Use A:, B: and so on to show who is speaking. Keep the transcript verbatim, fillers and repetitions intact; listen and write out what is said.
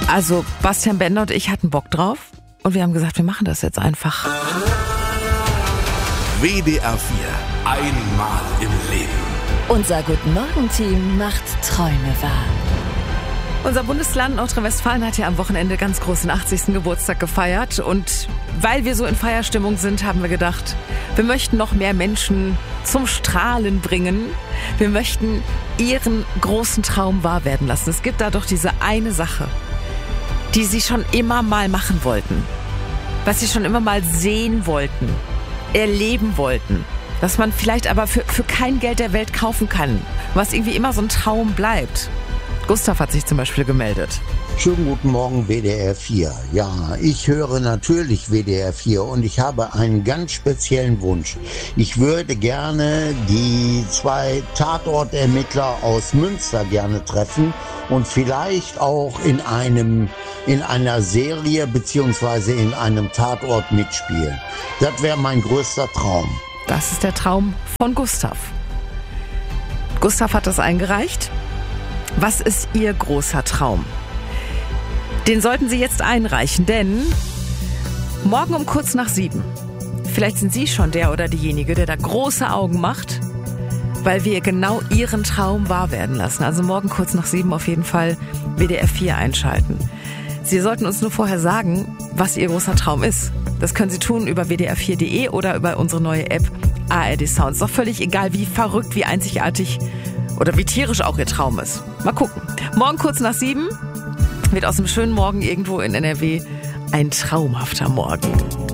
A: Also Bastian Bender und ich hatten Bock drauf und wir haben gesagt, wir machen das jetzt einfach.
B: W D R vier. Einmal im Leben.
C: Unser Guten-Morgen-Team macht Träume wahr.
A: Unser Bundesland Nordrhein-Westfalen hat ja am Wochenende ganz großen achtzigsten Geburtstag gefeiert. Und weil wir so in Feierstimmung sind, haben wir gedacht, wir möchten noch mehr Menschen zum Strahlen bringen. Wir möchten ihren großen Traum wahr werden lassen. Es gibt da doch diese eine Sache, die sie schon immer mal machen wollten. Was sie schon immer mal sehen wollten, erleben wollten. Was man vielleicht aber für, für kein Geld der Welt kaufen kann. Was irgendwie immer so ein Traum bleibt. Gustav hat sich zum Beispiel gemeldet.
D: Schönen guten Morgen, W D R vier. Ja, ich höre natürlich W D R vier und ich habe einen ganz speziellen Wunsch. Ich würde gerne die zwei Tatortermittler aus Münster gerne treffen und vielleicht auch in einem in einer Serie beziehungsweise in einem Tatort mitspielen. Das wäre mein größter Traum.
A: Das ist der Traum von Gustav. Gustav hat das eingereicht. Was ist Ihr großer Traum? Den sollten Sie jetzt einreichen, denn morgen um kurz nach sieben, vielleicht sind Sie schon der oder diejenige, der da große Augen macht, weil wir genau Ihren Traum wahr werden lassen. Also morgen kurz nach sieben auf jeden Fall W D R vier einschalten. Sie sollten uns nur vorher sagen, was Ihr großer Traum ist. Das können Sie tun über w d r vier punkt de oder über unsere neue App A R D Sounds. Doch völlig egal, wie verrückt, wie einzigartig oder wie tierisch auch Ihr Traum ist. Mal gucken. Morgen kurz nach sieben wird aus dem schönen Morgen irgendwo in N R W ein traumhafter Morgen.